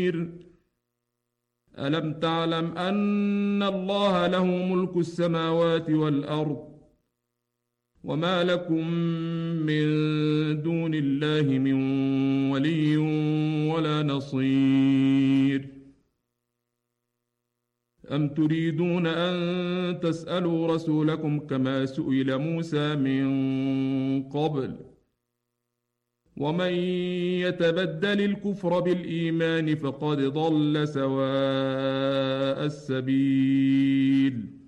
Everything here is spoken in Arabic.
ألم تعلم أن الله له ملك السماوات والأرض وما لكم من دون الله من ولي ولا نصير أم تريدون أن تسألوا رسولكم كما سئل موسى من قبل ومن يتبدل الكفر بالإيمان فقد ضل سواء السبيل